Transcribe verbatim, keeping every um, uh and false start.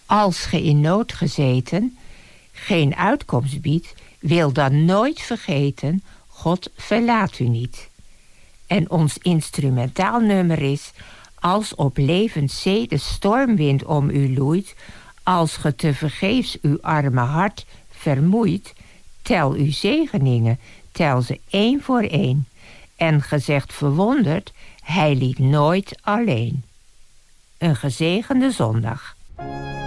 Als ge in nood gezeten geen uitkomst biedt, wil dan nooit vergeten, God verlaat u niet. En ons instrumentaal nummer is: als op levenszee de stormwind om u loeit, als ge tevergeefs uw arme hart vermoeit, tel uw zegeningen, tel ze één voor één. En ge zegt verwonderd, hij liet nooit alleen. Een gezegende zondag.